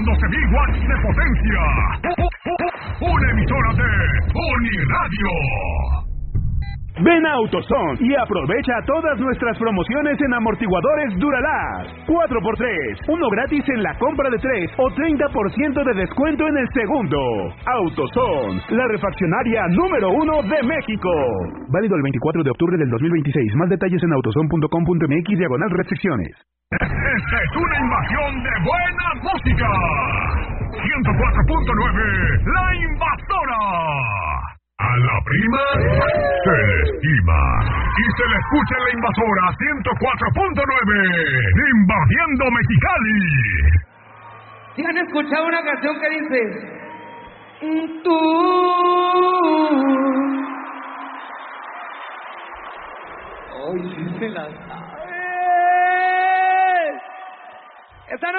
12.000 watts de potencia. Una emisora de Uniradio. Ven a AutoZone y aprovecha todas nuestras promociones en amortiguadores Duralast. 4x3, uno gratis en la compra de 3 o 30% de descuento en el segundo. AutoZone, la refaccionaria número 1 de México. Válido el 24 de octubre del 2026. Más detalles en autozone.com.mx/restricciones. Esta es una invasión de buena música. 104.9, La Invasora. A la prima se le estima y se le escucha en La Invasora 104.9, invadiendo Mexicali. ¿Sí han escuchado una canción que dice tú? Ay, sí se la sabes. Esa no